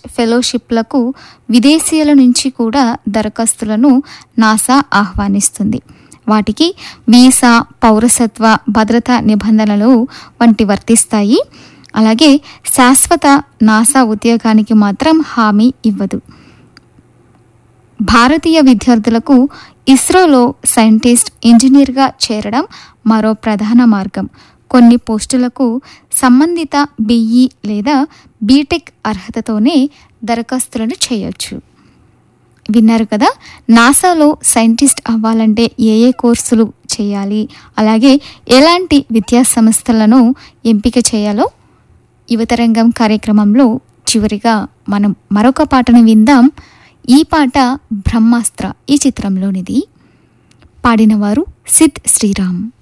ఫెలోషిప్లకు విదేశీయుల నుంచి కూడా దరఖాస్తులను నాసా ఆహ్వానిస్తుంది. వాటికి వీసా, పౌరసత్వ, భద్రతా నిబంధనలు వంటి వర్తిస్తాయి. అలాగే శాశ్వత నాసా ఉద్యోగానికి మాత్రం హామీ ఇవ్వదు. భారతీయ విద్యార్థులకు ఇస్రోలో సైంటిస్ట్, ఇంజనీర్గా చేరడం మరో ప్రధాన మార్గం. కొన్ని పోస్టులకు సంబంధిత BE లేదా బీటెక్ అర్హతతోనే దరఖాస్తులను చేయొచ్చు. విన్నారు కదా, నాసాలో సైంటిస్ట్ అవ్వాలంటే ఏ కోర్సులు చేయాలి, అలాగే ఎలాంటి విద్యా సంస్థలను ఎంపిక చేయాలో. యువతరంగం కార్యక్రమంలో చివరిగా మనం మరొక పాటను విందాం. ఈ పాట బ్రహ్మాస్త్ర ఈ చిత్రంలోనిది. పాడినవారు సిద్ శ్రీరామ్.